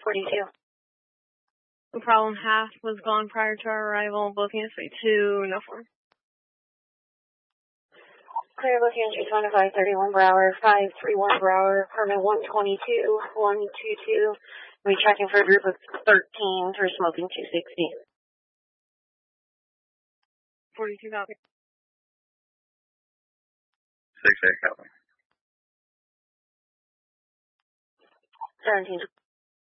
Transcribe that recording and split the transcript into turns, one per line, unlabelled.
42.
The problem half was gone prior to our arrival. Booking is 2, no form.
Clear booking entry 2531 per hour, 531 per hour, permit 122, 122. We're checking for a group of 13 for smoking 260.
42 copy.
6-8 copy.
17.